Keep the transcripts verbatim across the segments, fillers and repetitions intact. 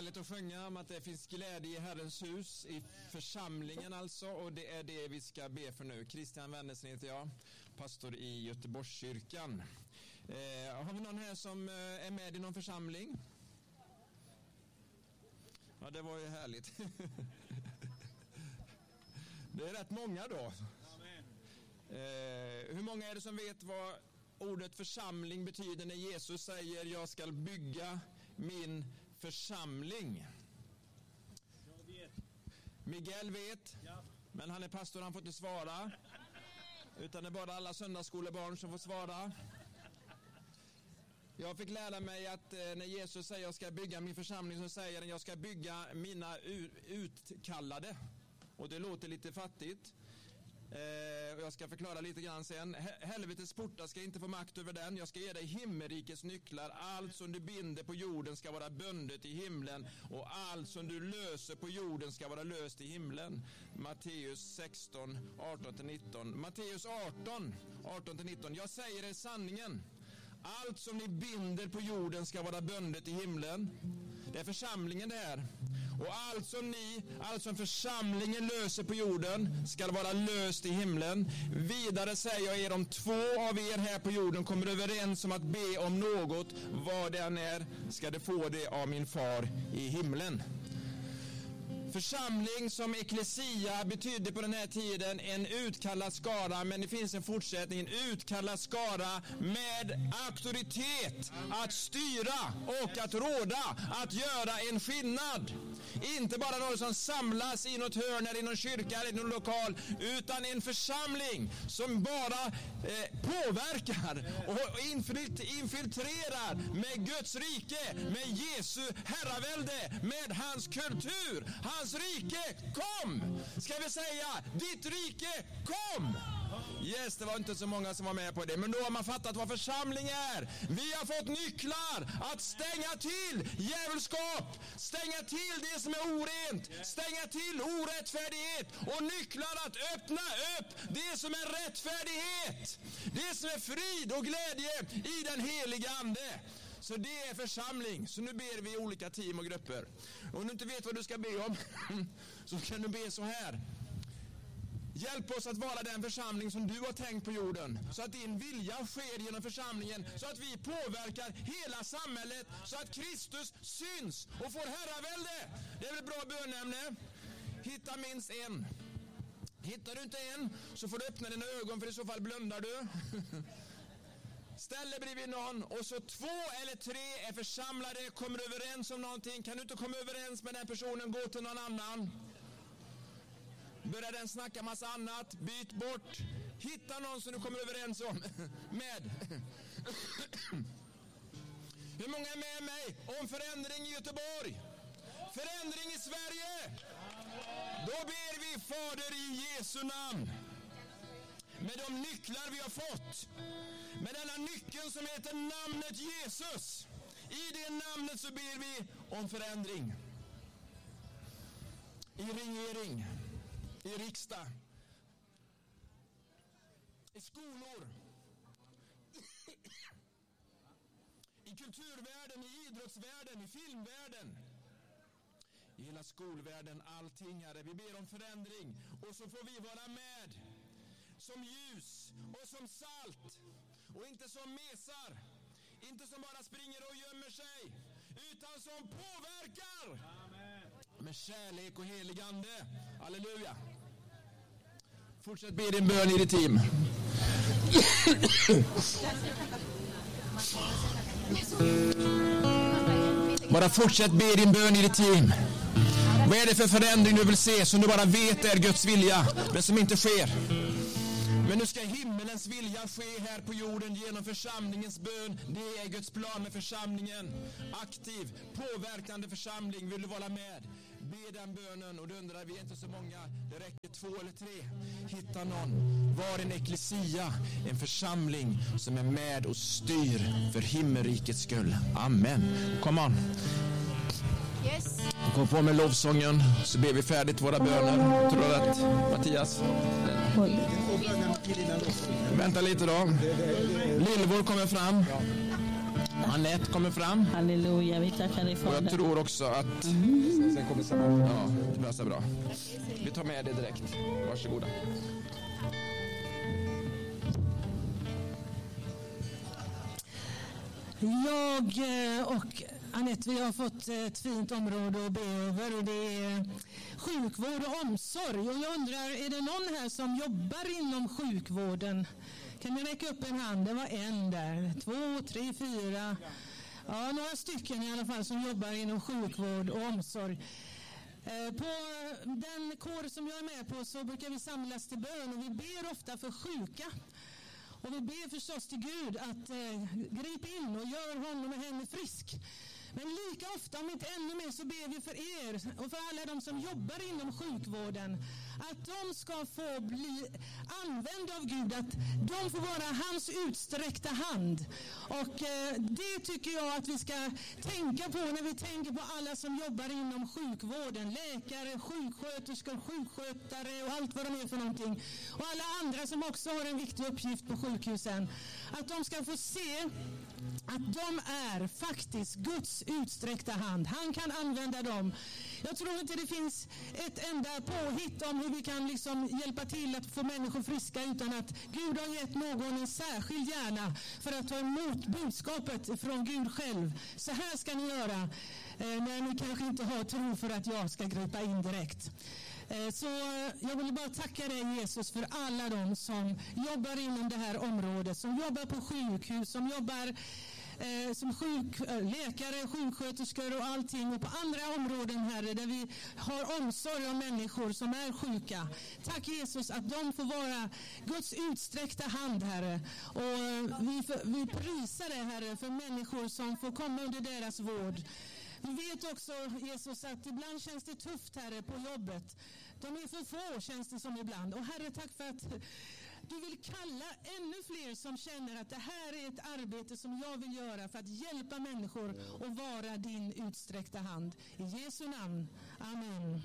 härligt att sjunga om att det finns glädje i Herrens hus, i församlingen alltså, och det är det vi ska be för nu. Christian Wennersen heter jag, pastor i Göteborgskyrkan. Eh, har vi någon här som eh, är med i någon församling? Ja, det var ju härligt. Det är rätt många då. Eh, hur många är det som vet vad ordet församling betyder när Jesus säger jag ska bygga min församling? Jag vet. Miguel vet, Ja. men han är pastor, han får inte svara. Utan det är bara alla söndagsskolebarn som får svara. Jag fick lära mig att eh, när Jesus säger jag ska bygga min församling, så säger han jag ska bygga mina u- utkallade. Och det låter lite fattigt. Eh, och jag ska förklara lite grann sen. He- helvetets portar ska inte få makt över den. Jag ska ge dig himmelrikets nycklar. Allt som du binder på jorden ska vara bundet i himlen. Och allt som du löser på jorden ska vara löst i himlen. Matteus sexton, arton till nitton. Matteus arton, arton till nitton. Jag säger er sanningen. Allt som ni binder på jorden ska vara bundet i himlen. Det är församlingen det här. Och allt som ni, allt som församlingen löser på jorden ska vara löst i himlen. Vidare säger jag er, om två av er här på jorden kommer överens om att be om något, vad det än är, ska det få det av min far i himlen. Församling som eklesia betydde på den här tiden en utkallad skara, men det finns en fortsättning, en utkallad skara med auktoritet att styra och att råda, att göra en skillnad. Inte bara någon som samlas i något hörn eller i någon kyrka eller i någon lokal, utan en församling som bara eh, påverkar och infiltrerar med Guds rike, med Jesu herravälde, med hans kultur. Hans rike kom! Ska vi säga, ditt rike kom! Yes, det var inte så många som var med på det, men då har man fattat vad församling är. Vi har fått nycklar att stänga till djävulskap, stänga till det som är orent, stänga till orättfärdighet, och nycklar att öppna upp det som är rättfärdighet, det som är frid och glädje i den heliga ande. Så det är församling. Så nu ber vi i olika team och grupper. Och om du inte vet vad du ska be om, så kan du be så här. Hjälp oss att vara den församling som du har tänkt på jorden, så att din vilja sker genom församlingen, så att vi påverkar hela samhället, så att Kristus syns och får herravälde. Det är väl ett bra bönämne. Hitta minst en. Hittar du inte en, så får du öppna dina ögon, för i så fall blundar du. Ställ dig bredvid någon, och så två eller tre är församlade, kommer överens om någonting. Kan du inte komma överens med den personen, gå till någon annan. Börjar den snacka massa annat, byt bort. Hitta någon som du kommer överens om med. Hur många är med mig om förändring i Göteborg? Förändring i Sverige? Då ber vi Fader i Jesu namn. Med de nycklar vi har fått, med denna nyckeln som heter namnet Jesus, i det namnet så ber vi om förändring. I regering, i riksdag, i skolor, i kulturvärlden, i idrottsvärlden, i filmvärlden, i hela skolvärlden, allting här. Vi ber om förändring, och så får vi vara med som ljus och som salt, och inte som mesar, inte som bara springer och gömmer sig, utan som påverkar. Amen. Med kärlek och helig ande. Halleluja. Fortsätt be din bön i ditt team. Bara fortsätt be din bön i ditt team. Vad är det för förändring du vill se, som du bara vet är Guds vilja, men som inte sker? Men nu ska himmelens vilja ske här på jorden genom församlingens bön. Det är Guds plan med församlingen. Aktiv, påverkande församling. Vill du vara med? Be den bönen, och du undrar, vi är inte så många. Det räcker två eller tre. Hitta någon. Var en eklesia, en församling som är med och styr för himmelrikets skull. Amen. Kom on. Yes. Kom på med lovsången, så ber vi färdigt våra böner. Tror du att Mattias? Vänta lite då. Lillvår kommer fram. Annette kommer fram. Halleluja, vi tackar dig för Och jag det. tror också att... Sen kommer samman. Ja, det blir bra. Vi tar med det direkt. Varsågoda. Jag och Annette, vi har fått ett fint område att be över och det är sjukvård och omsorg. Och jag undrar, är det någon här som jobbar inom sjukvården? Kan ni räcka upp en hand? Det var en där. Två, tre, fyra. Ja, några stycken i alla fall som jobbar inom sjukvård och omsorg. På den kår som jag är med på så brukar vi samlas till bön och vi ber ofta för sjuka. Och vi ber förstås till Gud att eh, gripa in och gör honom och henne frisk. Men lika ofta, om inte ännu mer, så ber vi för er och för alla de som jobbar inom sjukvården. Att de ska få bli använda av Gud, att de får vara hans utsträckta hand. Och eh, det tycker jag att vi ska tänka på när vi tänker på alla som jobbar inom sjukvården. Läkare, sjuksköterskor, sjukskötare och allt vad de är för någonting. Och alla andra som också har en viktig uppgift på sjukhusen. Att de ska få se att de är faktiskt Guds utsträckta hand. Han kan använda dem. Jag tror inte det finns ett enda påhitt om hur vi kan liksom hjälpa till att få människor friska, utan att Gud har gett någon en särskild hjärna för att ta emot budskapet från Gud själv. Så här ska ni göra eh, när ni kanske inte har tro för att jag ska gripa in direkt. Så jag vill bara tacka dig, Jesus, för alla de som jobbar inom det här området, som jobbar på sjukhus, som jobbar eh, som sjuk, läkare, sjuksköterskor och allting, och på andra områden, Herre, där vi har omsorg om människor som är sjuka. Tack, Jesus, att de får vara Guds utsträckta hand, Herre. Och vi, vi prisar dig, Herre, för människor som får komma under deras vård. Vi vet också, Jesus, att ibland känns det tufft, Herre, på jobbet. De är för få, känns det som ibland. Och Herre, tack för att du vill kalla ännu fler som känner att det här är ett arbete som jag vill göra för att hjälpa människor och vara din utsträckta hand. I Jesu namn. Amen.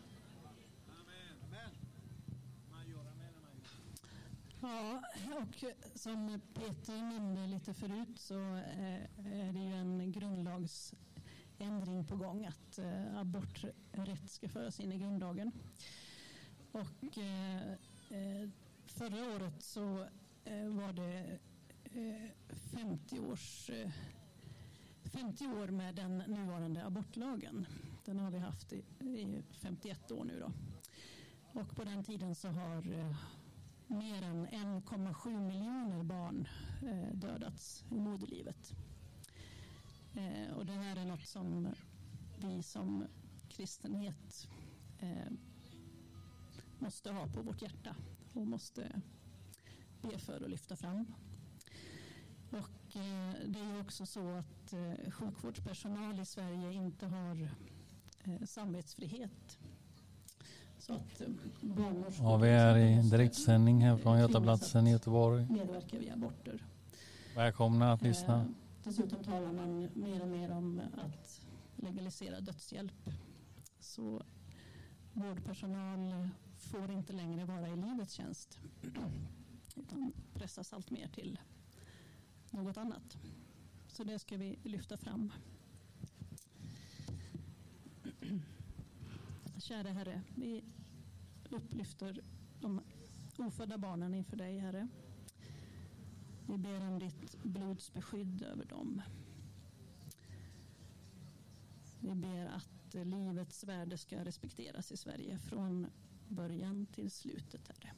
Ja, och som Peter nämnde lite förut så är det ju en grundlagsändring på gång att eh, aborträtt ska föras in i grundlagen. Och eh, förra året så eh, var det eh, femtio, års, eh, femtio år med den nuvarande abortlagen. Den har vi haft i, i femtioett år nu då. Och på den tiden så har eh, mer än en komma sju miljoner barn eh, dödats i moderlivet. Eh, och det här är något som vi som kristenhet eh, måste ha på vårt hjärta och måste be för och lyfta fram. Och eh, det är ju också så att eh, sjukvårdspersonal i Sverige inte har eh, samvetsfrihet. Så att eh, ja, vi är i direktsändning här från Götaplatsen i Göteborg. Medverkar vid aborter. Välkomna att lyssna. Eh, dessutom talar man mer och mer om att legalisera dödshjälp. Så vårdpersonal får inte längre vara i livets tjänst utan pressas allt mer till något annat. Så det ska vi lyfta fram. Kära Herre, vi upplyfter de ofödda barnen inför dig, Herre. Vi ber om ditt blods beskydd över dem. Vi ber att livets värde ska respekteras i Sverige från början till slutet, Herre.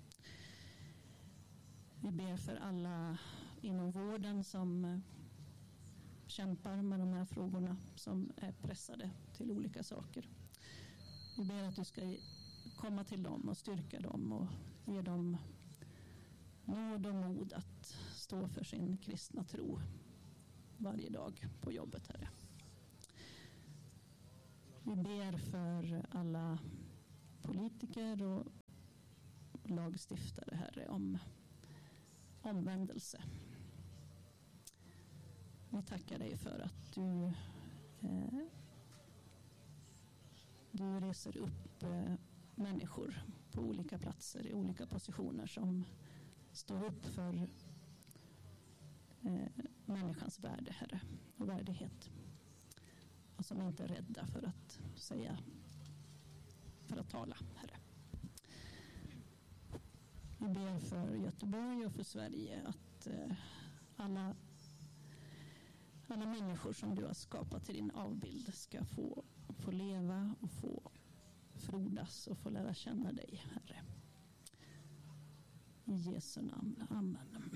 Vi ber för alla inom vården som kämpar med de här frågorna, som är pressade till olika saker. Vi ber att du ska komma till dem och styrka dem och ge dem nåd och mod att stå för sin kristna tro varje dag på jobbet, Herre. Vi ber för alla politiker och lagstiftare, Herre, om omvändelse. Vi tackar dig för att du eh, du reser upp eh, människor på olika platser i olika positioner som står upp för eh, människans värde, Herre, och värdighet. Och som inte är rädda för att säga, för att tala, Herre. Vi ber för Göteborg och för Sverige att eh, alla, alla människor som du har skapat till din avbild ska få, få leva och få frodas och få lära känna dig, Herre. I Jesu namn. Amen.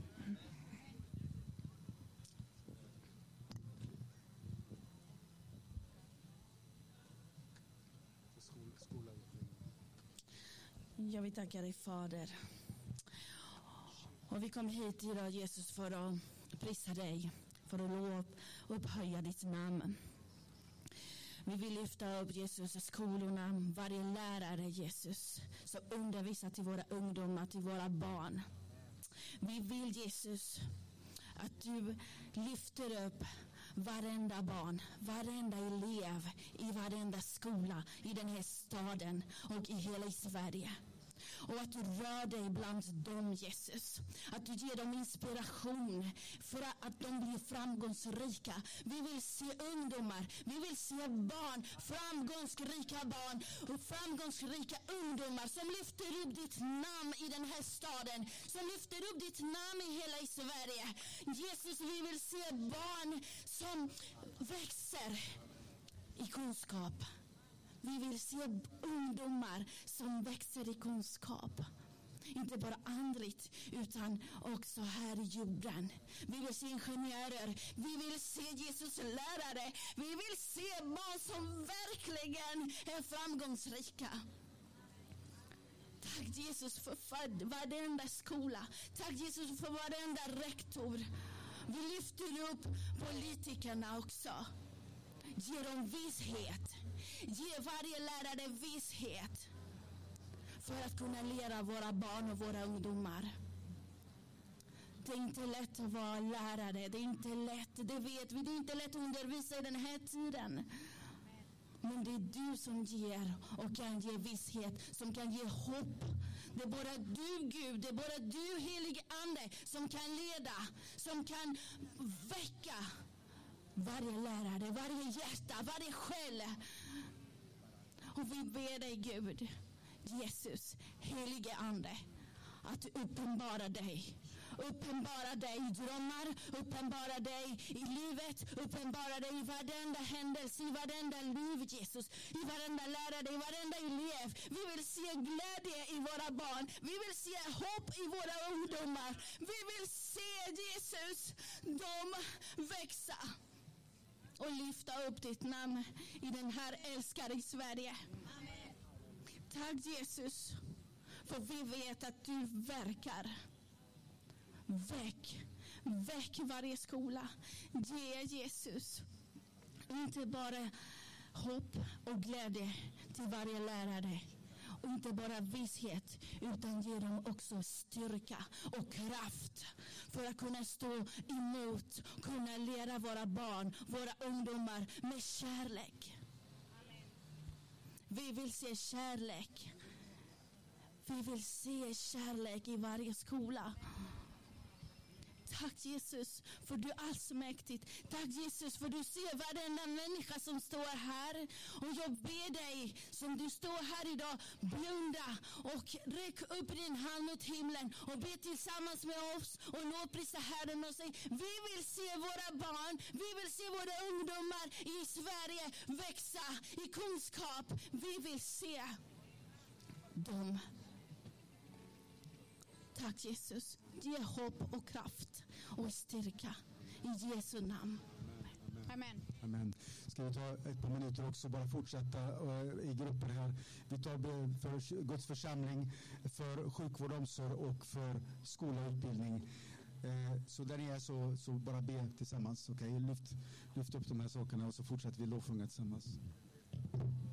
Jag vill tacka dig, Fader. Och vi kom hit idag, Jesus, för att prisa dig, för att lov upphöja ditt namn. Vi vill lyfta upp, Jesus, i skolorna, varje lärare, Jesus, som undervisar till våra ungdomar, till våra barn. Vi vill, Jesus, att du lyfter upp varenda barn, varenda elev i varenda skola i den här staden och i hela Sverige. Och att du rör dig bland dem, Jesus. Att du ger dem inspiration för att de blir framgångsrika. Vi vill se ungdomar, vi vill se barn, framgångsrika barn och framgångsrika ungdomar som lyfter upp ditt namn i den här staden, som lyfter upp ditt namn i hela Sverige. Jesus, vi vill se barn som växer i kunskap. Vi vill se ungdomar som växer i kunskap. Inte bara andligt utan också här i jorden. Vi vill se ingenjörer. Vi vill se Jesus lärare. Vi vill se barn som verkligen är framgångsrika. Tack Jesus för varenda skola. Tack Jesus för varenda rektor. Vi lyfter upp politikerna också. Ge dem vishet. Ge varje lärare vishet för att kunna lära våra barn och våra ungdomar. Det är inte lätt att vara lärare. Det är inte lätt, det vet vi. Det är inte lätt att undervisa i den här tiden. Men det är du som ger och kan ge visshet, som kan ge hopp. Det är bara du, Gud, det är bara du, helige Ande, som kan leda, som kan väcka varje lärare, varje hjärta, varje själ. Och vi ber dig, Gud, Jesus, helige Ande, att du uppenbarar dig. Uppenbara dig i drömmar, uppenbara dig i livet, uppenbara dig i varenda händelse, i varenda liv, Jesus, i varenda lärare, i varenda elev. Vi vill se glädje i våra barn, vi vill se hopp i våra ungdomar, vi vill se, Jesus, dem växa och lyfta upp ditt namn i den här älskade Sverige. Tack Jesus, för vi vet att du verkar. Väck, väck varje skola. Ge Jesus inte bara hopp och glädje till varje lärare. Och inte bara visshet, utan ge dem också styrka och kraft för att kunna stå emot, kunna lära våra barn, våra ungdomar med kärlek. Vi vill se kärlek. Vi vill se kärlek i varje skola. Tack Jesus för du är allsmäktigt. Tack Jesus för du ser varenda människa som står här. Och jag ber dig som du står här idag, blunda och räck upp din hand mot himlen och be tillsammans med oss och lovprisa Herren och säg: vi vill se våra barn, vi vill se våra ungdomar i Sverige växa i kunskap. Vi vill se dem. Tack Jesus, ge hopp och kraft och styrka i Jesu namn. Amen. Amen. Ska vi ta ett par minuter också, bara fortsätta uh, i grupper här. Vi tar för Guds församling, för sjukvård, omsorg och för skola och utbildning. Uh, så där ni är så, så bara be tillsammans. Okay? Lyft, lyft upp de här sakerna och så fortsätter vi lovsjunga tillsammans.